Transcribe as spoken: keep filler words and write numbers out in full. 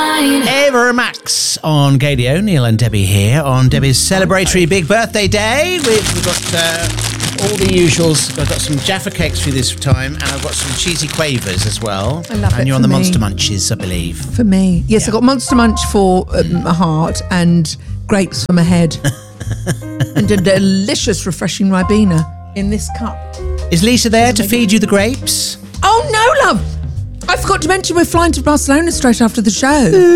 mine. Ava and Max on Gadio. Neil and Debbie here on Debbie's celebratory big birthday day. We've, we've got uh, all the usuals. I've got some Jaffa cakes for you this time, and I've got some cheesy quavers as well. I love and it you're on for the me. Monster Munches, I believe. For me. Yes, Yeah. I got Monster Munch for um, my heart and grapes for my head. And a delicious, refreshing Ribena in this cup. Is Lisa there to feed you the grapes? Oh, no, love. I forgot to mention we're flying to Barcelona straight after the show.